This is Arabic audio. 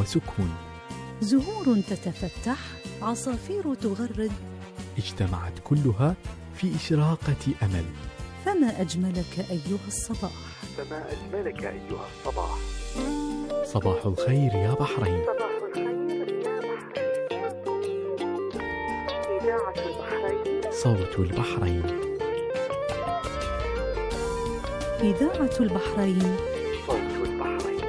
وسكون. زهور تتفتح، عصافير تغرد، اجتمعت كلها في إشراقة أمل. فما أجملك أيها الصباح. فما أجملك أيها الصباح. صباح الخير يا بحرين. صباح الخير يا بحرين. إذاعة البحرين. صوت البحرين. إذاعة البحرين